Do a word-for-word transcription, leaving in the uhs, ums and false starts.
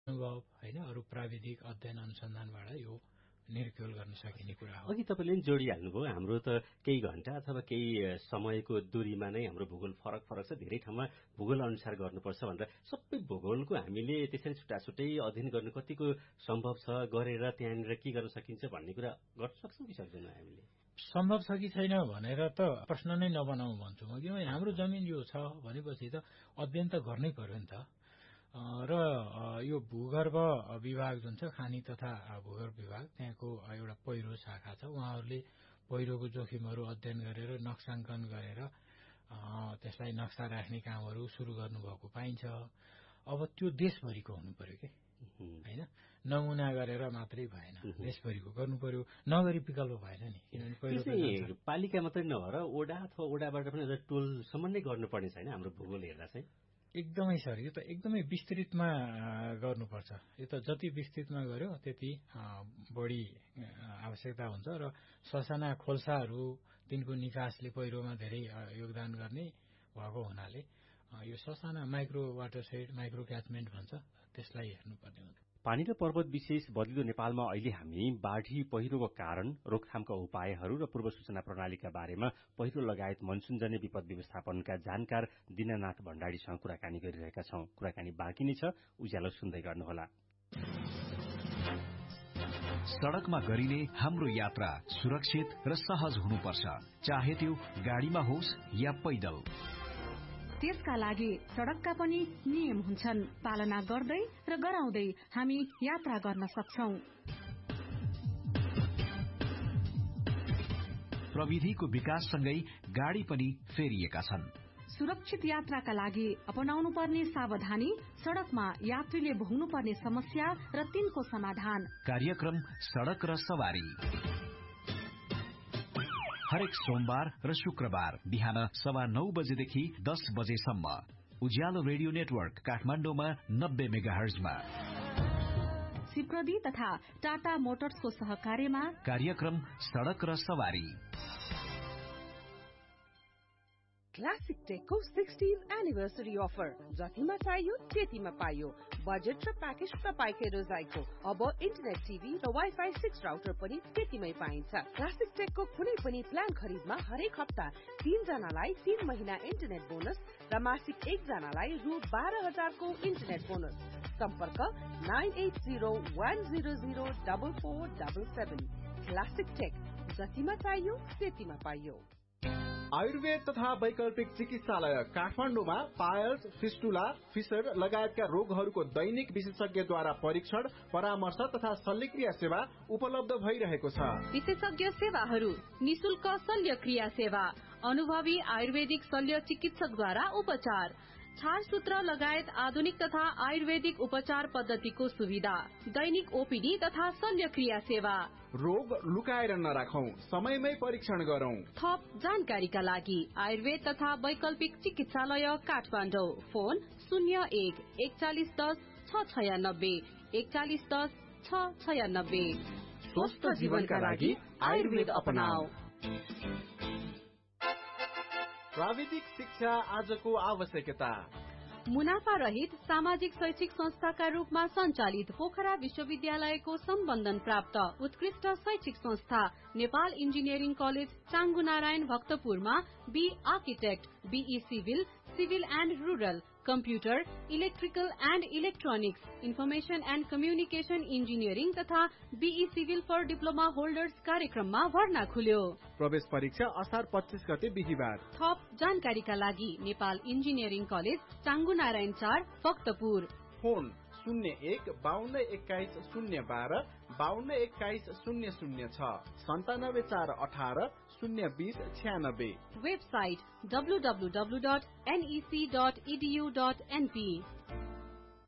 अनुभव हैन अरु प्राविधिक अध्ययन अनुसन्धानबाट यो निर्क्युल गर्न सकिने कुरा हो। अघि तपाईँले नि जोडिहाल्नुभयो हाम्रो त केही घण्टा अथवा केही समयको दूरीमा नै हाम्रो भूगोल फरक फरक छ, धेरै ठाउँमा भूगोल अनुसार गर्नुपर्छ भनेर सबै भूगोलको हामीले त्यसरी छुट्टा छुट्टै अध्ययन गर्नु कतिको सम्भव छ, गरेर त्यहाँनिर के गर्न सकिन्छ भन्ने कुरा गर्न सक्छौँ कि सक्दैनौँ हामीले? सम्भव छ कि छैन भनेर त प्रश्न नै नबनाऊ भन्छु म, किनभने हाम्रो जमिन यो छ भनेपछि त अध्ययन त गर्नै पर्यो नि त। र यो भूगर्भ विभाग जुन छ, खानी तथा भूगर्भ विभाग, त्यहाँको एउटा पहिरो शाखा छ। उहाँहरूले पहिरोको जोखिमहरू अध्ययन गरेर नक्साङ्कन गरेर त्यसलाई नक्सा राख्ने कामहरू सुरु गर्नुभएको पाइन्छ। अब त्यो देशभरिको हुनु पर्यो के हैन, नमुना गरेर मात्रै भएन, देशभरिको गर्नु पर्यो, नगरी विकल्प भएन नि। किनभने पहिरो पालिका मात्रै नभएर ओडा अथवा ओडाबाट पनि टोलसम्म नै गर्नुपर्ने छैन हाम्रो भूगोल हेर्दा चाहिँ? एकदमै सर, यो त एकदमै विस्तृतमा गर्नुपर्छ। यो त जति विस्तृतमा गर्यो त्यति बढी आवश्यकता हुन्छ। र ससाना खोल्साहरू तिनको निकासले पहिरोमा धेरै योगदान गर्ने भएको हुनाले यो ससाना माइक्रो वाटरसेड, माइक्रो क्याचमेन्ट भन्छ, त्यसलाई हेर्नुपर्ने हुन्छ। पानी र पर्वत विशेष बदलिदो नेपालमा अहिले हामी बाढी पहिरोको कारण, रोकथामका उपायहरू र पूर्व सूचना प्रणालीका बारेमा पहिरो लगायत मनसुनजन्य विपद व्यवस्थापनका जानकार दीनानाथ भण्डारीसँग कुराकानी गरिरहेका छौं। कुराकानी बाँकी नै छ, उज्यालो सुन्दै गर्नुहोला। सड़कमा गरिने हाम्रो यात्रा सुरक्षित र सहज हुनुपर्छ, चाहे त्यो गाडीमा होस् या पैदल। त्यसका लागि सड़कका पनि नियम हुन्छन्, पालना गर्दै र गराउँदै हामी यात्रा गर्न सक्छौं। प्रविधिको विकाससँगै गाडी पनि फेरिएका छन्। सुरक्षित यात्राका लागि अपनाउनु पर्ने सावधानी, सड़कमा यात्रीले भोग्नु पर्ने समस्या र तिनको समाधान। कार्यक्रम सड़क र सवारी हरेक सोमबार र शुक्रबार बिहान सवा नौ बजेदेखि दस बजेसम्म उज्यालो रेडियो नेटवर्क काठमाडौँमा नब्बे मेगाहर्जमा। सिप्रदी तथा टाटा मोटर्सको सहकार्यमा कार्यक्रम सड़क र सवारी। क्लासिक टेकको सोह्रौं एनिभर्सरी अफर, जतिमा चाहियो त्यतिमा पाइयो। बजेट र प्याकेज तपाईकै रोजाइको। अब इन्टरनेट टिभी र वाइफाई सिक्स राउटर पनि त्यतिमै पाइन्छ। क्लासिक टेकको कुनै पनि प्लान खरिदमा हरेक हप्ता तीन जनालाई तीन महिना इन्टरनेट बोनस र मासिक एक जनालाई रु बाह्र हजारको इन्टरनेट बोनस। सम्पर्क nine at zero one zero zero double four double seven. Classic take, जतिमा चाहियो त्यतिमा पाइयो। आयुर्वेद तथा वैकल्पिक चिकित्सालय काठमाडौँमा पायल्स, फिस्टुला, फिसर लगायतका रोगहरूको दैनिक विशेषज्ञद्वारा परीक्षण, परामर्श तथा शल्यक्रिया सेवा उपलब्ध भइरहेको छ। विशेषज्ञ सेवाहरू, निशुल्क शल्यक्रिया सेवा, अनुभवी आयुर्वेदिक शल्य चिकित्सकद्वारा उपचार, छारसूत्र लगायत आधुनिक तथा आयुर्वेदिक उपचार पद्धतिको सुविधा, दैनिक ओपीडी तथा शल्यक्रिया सेवा। रोग लुकाएर नराखौं, समयमै परीक्षण गरौं। थप जानकारीका लागि आयुर्वेद तथा वैकल्पिक चिकित्सालय काठमाडौँ, फोन शून्य एक एकचालिस दस छ छयानब्बे एकचालिस दस छ छयानब्बे। स्वस्थ जीवनका लागि आयुर्वेद अपनाऊ। प्राविधिक शिक्षा आजको आवश्यकता। मुनाफा रहित सामाजिक शैक्षिक संस्थाका रूपमा सञ्चालित पोखरा विश्वविद्यालयको सम्बन्धन प्राप्त उत्कृष्ट शैक्षिक संस्था Nepal engineering college चाङ्गुनारायण भक्तपुरमा be architect, be civil, civil and rural, computer, electrical and electronics, information and communication engineering तथा be civil for diploma holders कार्यक्रममा भर्ना खुल्यो। प्रवेश परीक्षा असार पच्चीस गते बिहिबार। थप जानकारीका लागि नेपाल इन्जिनियरिङ कलेज चाङ्गुनारायण चार भक्तपुर, फोन शून्य एक बाहन्न एक्काइस शून्य बाह्र बाहन्न एक्काइस शून्य शून्य छ, सन्तानब्बे चार अठार शून्य बीस छ्यानब्बे। Website W W W dot NEC dot edu dot NP.